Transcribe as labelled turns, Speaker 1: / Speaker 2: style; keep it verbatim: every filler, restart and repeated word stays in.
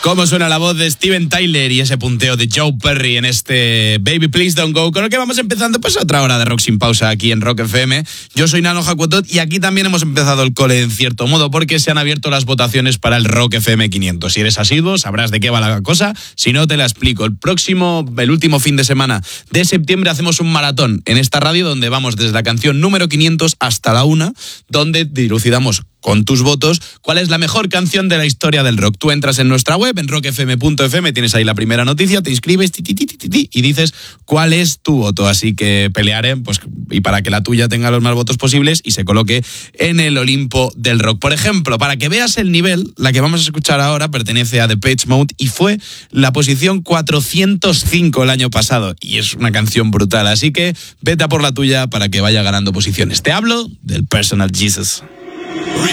Speaker 1: Cómo suena la voz de Steven Tyler y ese punteo de Joe Perry en este Baby Please Don't Go, con el que vamos empezando pues otra hora de Rock Sin Pausa aquí en Rock F M. Yo soy Nano Jacuetot y aquí también hemos empezado el cole en cierto modo porque se han abierto las votaciones para el Rock F M quinientos. Si eres asiduo sabrás de qué va la cosa, si no te la explico. El próximo, el último fin de semana de septiembre hacemos un maratón en esta radio donde vamos desde la canción número quinientos hasta la una, donde dilucidamos con tus votos cuál es la mejor canción de la historia del rock. Tú entras en nuestra web, en rock f m punto f m, tienes ahí la primera noticia, te inscribes ti, ti, ti, ti, ti, y dices cuál es tu voto. Así que pelearé pues, y para que la tuya tenga los más votos posibles y se coloque en el Olimpo del rock. Por ejemplo, para que veas el nivel, la que vamos a escuchar ahora pertenece a Depeche Mode y fue la posición cuatrocientos cinco el año pasado. Y es una canción brutal, así que vete a por la tuya para que vaya ganando posiciones. Te hablo del Personal Jesus.